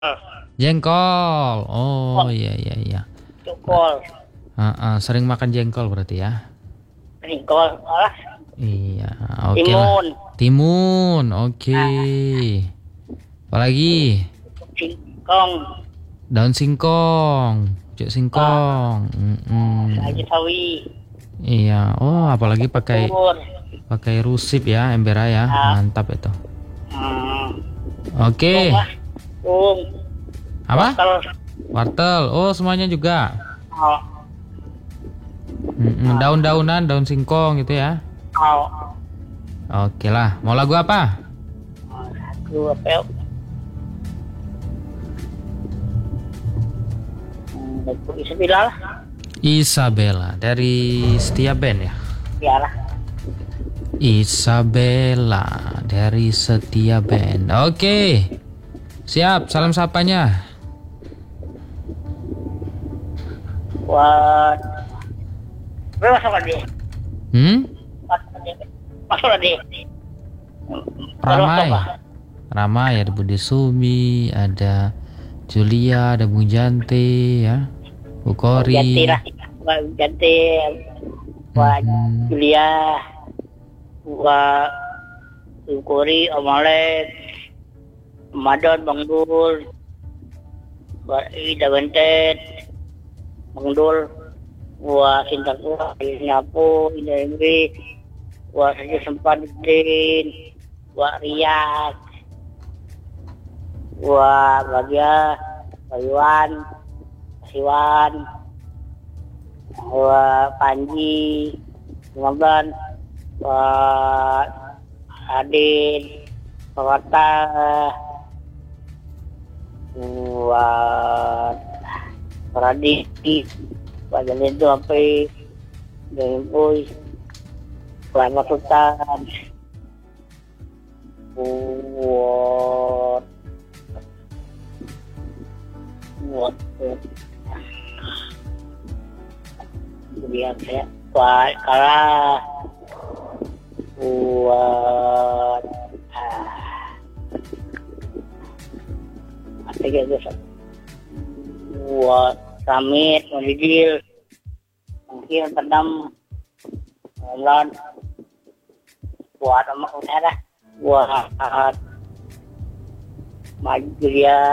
Jengkol. Oh Oh, iya iya iya. jengkol, Sering makan jengkol berarti ya? jengkol, alah, Iya, oke lah. timun, Timun, oke. Apalagi singkong, daun singkong, cuk ah, singkong. saji sawi, Iya. Oh, apalagi pakai telur, pakai rusip ya, embera ya. ah, Mantap itu. hmm, tung Oke. lah, tung, Apa? wortel, Wortel. Oh, semuanya juga. oh, Daun-daunan, daun singkong gitu ya. oh, Oke lah. Mau lagu apa? dua pel, bisa bilang lah, Isabella dari Setia Band ya. ya lah, Isabella dari Setia Band. Oke. Siap, salam sapanya. buat, masuk lagi, Hmm? masuk lagi, Ramai. Ramai ada Budi Sumi, ada Julia, ada Bung Jante ya. Bu ganti Kori. lah, ganti, buat Mhm. Julia, buat Kuri, Om Alek, Ramadan, Bang Dul, buat Ida Bentet, Bang Dul, buat Sinta Tua, Nyapu, Ida Emri, buat Saja Sempatin, buat Riyad, buat Bagia, Bayuan, Siwan, buat Panji, 15, buat Adin, Kota, buat Radiki, buat Jalin itu sampai dengan Boy, buat Masutan, buat buat kemudian saya buat kalah, buat apa gitu, buat Samit, Mondidil, mungkin tendam, Mulan, buat emak udah lah, buat maju dia,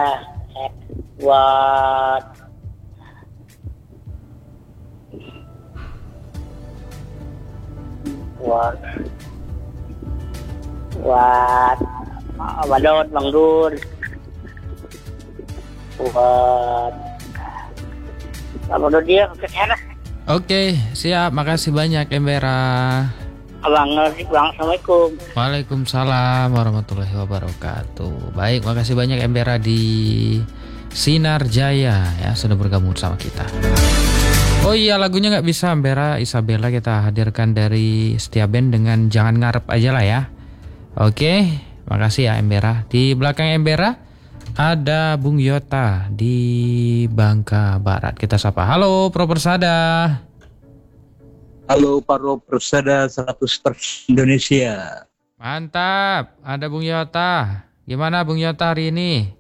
buat buat buat Badot, Bang Dul, buat Bang Dul dia kesana. Oke, siap. Makasih banyak Embera. Abang ngerti bang, Assalamualaikum. Waalaikumsalam warahmatullahi wabarakatuh. Baik, makasih banyak Embera di Sinar Jaya ya sudah bergabung sama kita. Oh iya, lagunya nggak bisa Embera Isabella kita hadirkan dari Setia Band dengan Jangan Ngarep aja lah ya. Oke, makasih ya Embera. Di belakang Embera ada Bung Yota di Bangka Barat. Kita sapa. Halo Pro Persada. Halo Paro Persada 100% Indonesia. Mantap, ada Bung Yota. Gimana Bung Yota hari ini?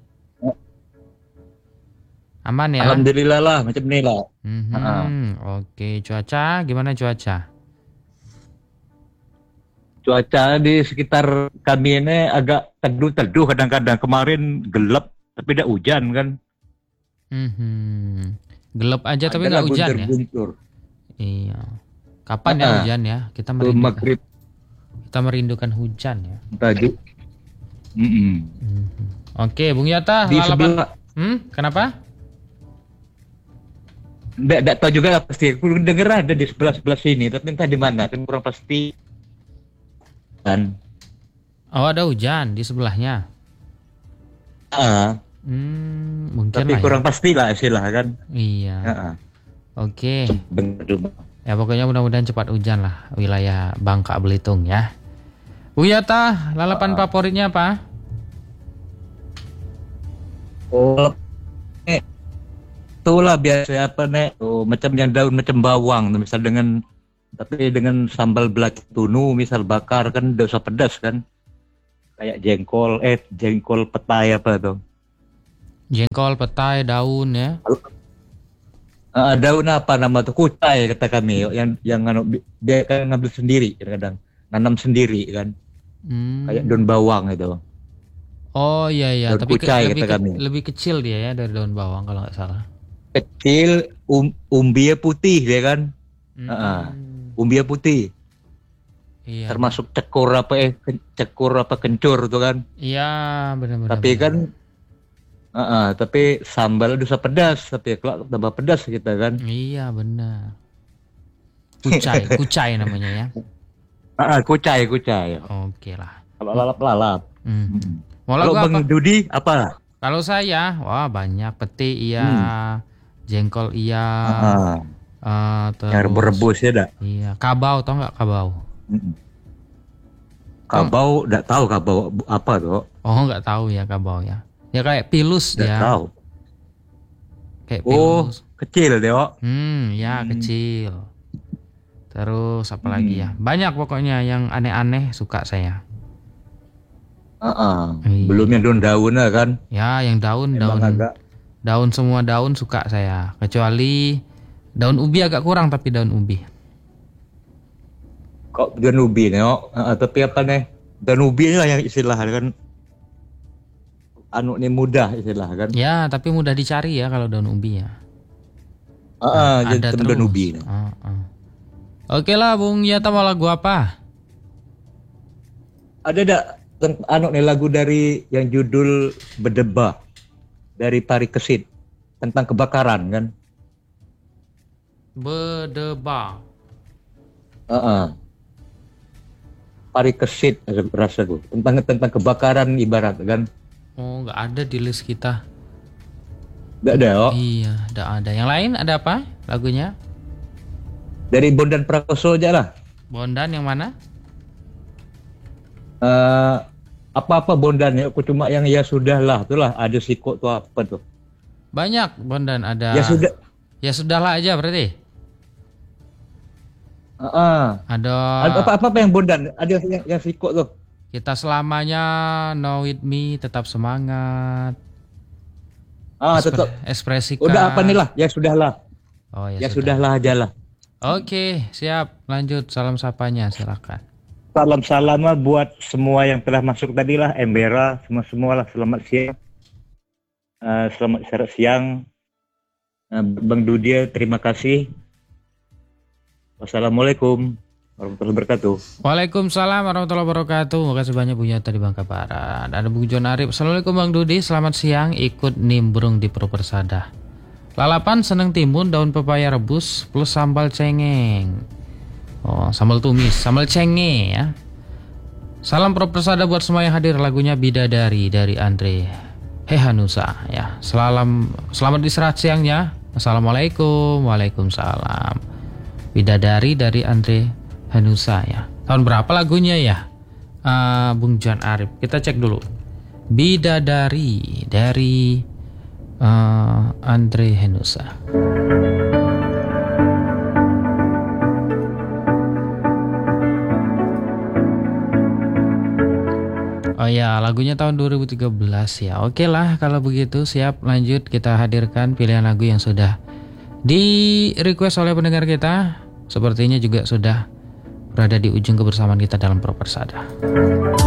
Aman ya? Alhamdulillah lah, macam ni lah. Oke, cuaca gimana cuaca? Cuaca di sekitar kami ini agak teduh-teduh kadang-kadang. Kemarin gelap tapi tidak hujan kan. Gelap aja tapi Adalah nggak hujan ya? guntur-guntur. Iya. Kapan ya hujan ya? Kita Maghrib merindukan hujan ya. tadi. Oke, Bung Yota, Di lalapan. sebelah, Kenapa? tidak tahu juga lah pasti. Aku dengar ada di sebelah sini, tapi entah di mana. Kan kurang pasti. Kan. Oh, ada hujan di sebelahnya. Mungkin Tapi lah kurang ya. pasti lah istilah kan. Iya. Oke. Benar. Ya pokoknya mudah-mudahan cepat hujan lah wilayah Bangka Belitung ya. Bung Yota, lalapan favoritnya apa? Oh, itulah biasa apa nek, macam yang daun macam bawang, misal tapi dengan sambal belacan tunu, misal bakar kan tidak usah pedas kan, kayak jengkol petai apa tuh. Jengkol, petai, daun ya. Daun apa nama tuh? Kucai kata kami. Yang dia kan ngambil sendiri kadang, nanam sendiri kan. Kayak daun bawang itu. Oh iya iya, Daun tapi kucai kata kami. lebih kecil dia ya dari daun bawang kalau nggak salah. Kecil, umbinya putih dia kan. Umbinya putih. Iya. Termasuk cekur apa kencur tuh kan. Iya, benar-benar. Tapi kan tapi sambal dosa pedas, tapi kalau tambah pedas kita kan. Iya, benar. Kucai namanya ya. Kucai. Oke lah. Kalau lalap. Mau Kalau lagu Bang apa? Dudi apa? Kalau saya, wah banyak, peti iya, jengkol iya, terus Yang berebus ya dak. iya, kabau, tau nggak kabau? Kabau, nggak tahu kabau apa tuh? Oh nggak tahu ya kabau ya. Ya kayak pilus Nggak dia. tahu. Kayak Oh, pilus. kecil deh, oh. Ya kecil. Terus apa lagi ya? Banyak pokoknya yang aneh-aneh suka saya. Iya. Belum yang daun kan? Ya yang daun Emang agak. daun semua daun suka saya. Kecuali daun ubi agak kurang, tapi daun ubi. Kok daun ubi nih, oh. Tapi apa nih? Daun ubi lah yang istilah kan. Anu nih mudah istilah kan. Ya tapi mudah dicari ya kalau daun ubi ya. Jadi daun ubi. Oke lah Bung Yata, mau lagu apa? Ada anu nih lagu dari yang judul Bedebah dari Pari Kesit tentang kebakaran kan. Bedebah. Pari Kesit rasa gue tentang kebakaran ibarat kan. Oh nggak ada di list kita. Nggak ada, oh. Iya, nggak ada. Yang lain ada apa lagunya? Dari Bondan Prakoso aja lah. Bondan yang mana? Apa-apa Bondan ya, aku cuma yang ya sudah lah, itulah ada siko tuh apa tuh. Banyak Bondan ada. Ya sudah. Ya sudahlah aja berarti. Ada Apa yang Bondan? Ada yang siko tuh. kita selamanya, Know With Me, tetap semangat. Tetap. Ekspresikan. Udah apa nih lah? Ya sudahlah. Oh Ya sudahlah aja lah. Oke, siap. Lanjut salam sapanya, silakan. Salam buat semua yang telah masuk tadi lah, Embera, semua lah. Selamat siang. Selamat siang. Bang Dudia, terima kasih. Wassalamualaikum warahmatullahi wabarakatuh. Waalaikumsalam warahmatullahi wabarakatuh. Makasih banyak Bung Yata di Bangka Barat. Ada Bung Jon Arif. Assalamualaikum Bang Dudi, selamat siang. Ikut nimbrung di Propersada. Lalapan seneng timun, daun pepaya rebus plus sambal cengeng. Oh, sambal tumis, sambal cenge ya. Salam Propersada buat semua yang hadir. Lagunya Bidadari dari Andre Hehanusa ya. Selamat istirahat siangnya. Assalamualaikum. Waalaikumsalam. Bidadari dari Andre Hanusa ya. Tahun berapa lagunya ya? Bung Jon Arif. Kita cek dulu. Bidadari dari Andre Hanusa. Oh ya, lagunya tahun 2013 ya. Oke lah kalau begitu, siap, lanjut kita hadirkan pilihan lagu yang sudah di request oleh pendengar kita. Sepertinya juga sudah berada di ujung kebersamaan kita dalam Propersada.